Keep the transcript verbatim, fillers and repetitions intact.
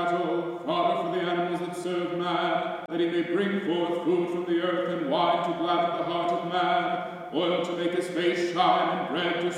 cattle, fodder for the animals that serve man, that he may bring forth food from the earth and wine to gladden the heart of man, oil to make his face shine and bread to